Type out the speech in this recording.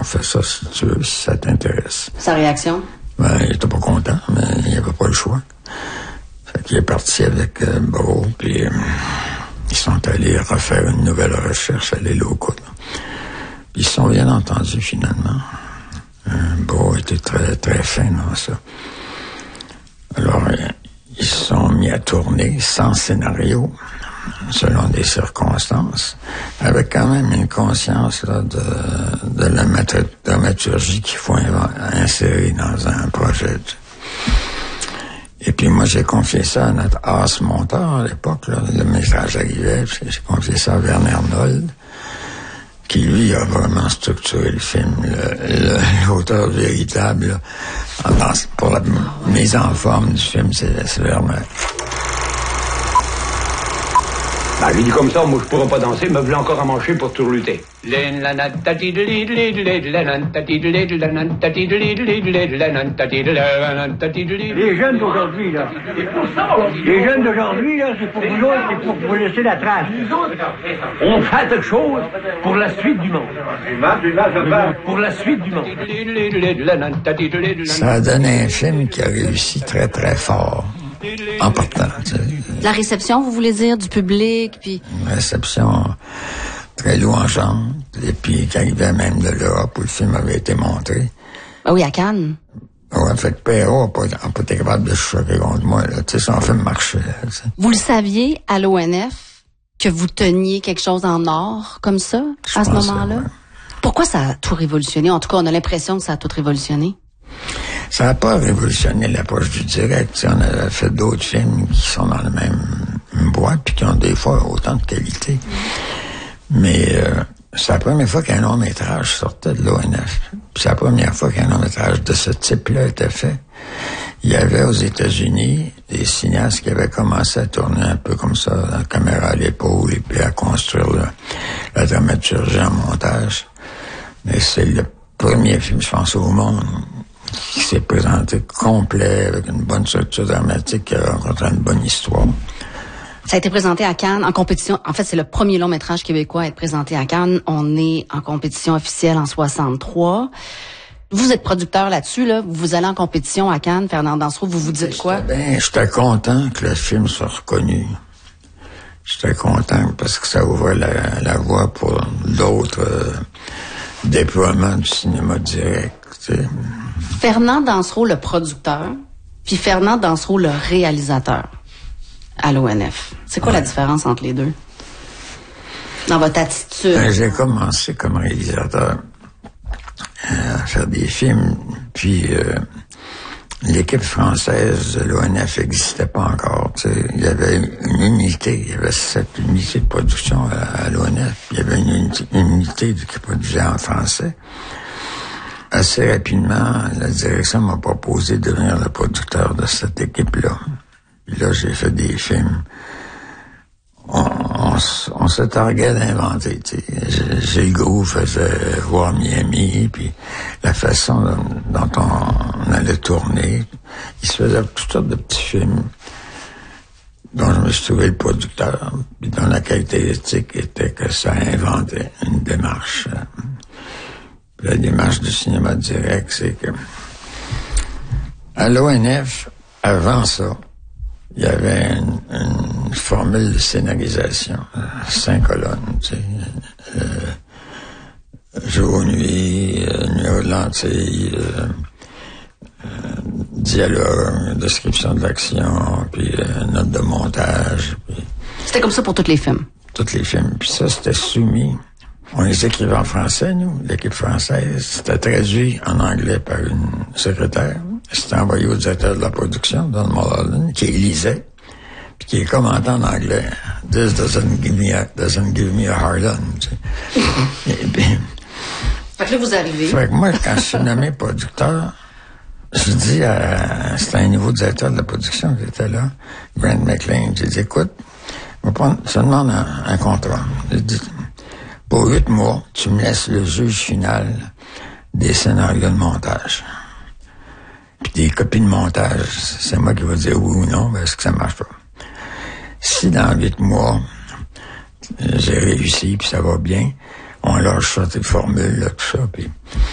on fait ça si tu veux, si ça t'intéresse. Sa réaction? Ben, il était pas content, mais il avait pas le choix. Fait qu'il est parti avec Beau, puis ils sont allés refaire une nouvelle recherche à l'île aux Coudres. Puis ils se sont bien entendus, finalement. Beau était très, très fin dans ça. Alors, ils se sont mis à tourner sans scénario, selon des circonstances, avec quand même une conscience là, de la dramaturgie qu'il faut insérer dans un projet. Et puis moi, j'ai confié ça à notre as monteur à l'époque, là, le message arrivait, puis j'ai confié ça à Werner Nold, qui lui a vraiment structuré le film. L'auteur véritable, là, pour la mise en forme du film, c'est Werner. Ben, lui dit comme ça, moi je pourrais pas danser, me voulais encore à manger pour tout lutter. Les jeunes d'aujourd'hui, là. Les jeunes d'aujourd'hui, là, c'est pour vous autres, c'est pour vous laisser la trace. On fait quelque chose pour la suite du monde. Pour la suite du monde. Ça a donné un film qui a réussi très, très fort. En partant, tu sais. La réception, vous voulez dire, du public, puis... Une réception très louangeante, et puis qui arrivait même de l'Europe où le film avait été montré. Ah oui, à Cannes. Ouais, fait que Perrault n'a pas été capable de se choquer contre moi, là. Tu sais, son film marchait, là, tu sais. Vous le saviez, à l'ONF, que vous teniez quelque chose en or, comme ça, à ce moment-là? Ouais. Pourquoi ça a tout révolutionné? En tout cas, on a l'impression que ça a tout révolutionné. Ça n'a pas révolutionné l'approche du direct. T'sais, on a fait d'autres films qui sont dans la même boîte puis qui ont des fois autant de qualité. Mais c'est la première fois qu'un long-métrage sortait de l'ONF. Puis c'est la première fois qu'un long-métrage de ce type-là était fait. Il y avait aux États-Unis des cinéastes qui avaient commencé à tourner un peu comme ça, la caméra à l'épaule, et puis à construire la dramaturgie en montage. Mais c'est le premier film, je pense, au monde qui s'est présenté complet, avec une bonne structure dramatique, qui a rencontré une bonne histoire. Ça a été présenté à Cannes en compétition. En fait, c'est le premier long-métrage québécois à être présenté à Cannes. On est en compétition officielle en 63. Vous êtes producteur là-dessus, là. Vous allez en compétition à Cannes, Fernand Dansereau, vous vous dites quoi? J'étais content que le film soit reconnu. J'étais content parce que ça ouvrait la voie pour d'autres déploiements du cinéma direct, tu sais. Fernand Dansereau, le producteur, puis Fernand Dansereau, le réalisateur à l'ONF. C'est quoi la différence entre les deux? Dans votre attitude? J'ai commencé comme réalisateur à faire des films, puis l'équipe française de l'ONF n'existait pas encore. Tu sais. Il y avait une unité, il y avait 7 unités de production à l'ONF, il y avait une unité qui produisait en français. Assez rapidement, la direction m'a proposé de devenir le producteur de cette équipe-là. Puis là, j'ai fait des films. On se targuait d'inventer, tu sais. Gilles Groux faisait Voir Miami, puis la façon dont on allait tourner. Il se faisait toutes sortes de petits films dont je me suis trouvé le producteur, puis dont la caractéristique était que ça inventait une démarche. La démarche du cinéma direct, c'est que à l'ONF, avant ça, il y avait une formule de scénarisation, 5 colonnes, tu sais, jour, nuit, nuit aux lentilles, dialogue, description de l'action, puis note de montage. Puis c'était comme ça pour tous les films? Tous les films. Puis ça, c'était soumis. On les écrivait en français, nous, l'équipe française. C'était traduit en anglais par une secrétaire. C'était envoyé au directeur de la production, Don Mulholland, qui lisait, puis qui commentait en anglais. This doesn't give me a hard on, tu sais. Et puis, fait que là, vous arrivez. Fait que moi, quand je suis nommé producteur, je dis c'était un nouveau directeur de la production qui était là, Grant McLean. J'ai dit, écoute, je demande un contrat. J'ai dit, pour 8 mois, tu me laisses le juge final des scénarios de montage. Puis des copies de montage, c'est moi qui vais dire oui ou non, parce que ça marche pas. Si dans 8 mois, j'ai réussi, puis ça va bien, on lâche ça, tes formules, là, tout ça, puis